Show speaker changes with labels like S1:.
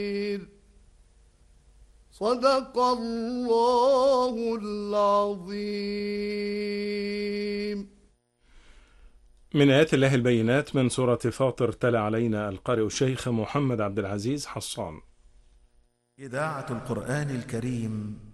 S1: صدق الله العظيم.
S2: من آيات الله البينات من سورة فاطر، تلا علينا القارئ الشيخ محمد عبد العزيز حصان.
S3: إذاعة القرآن الكريم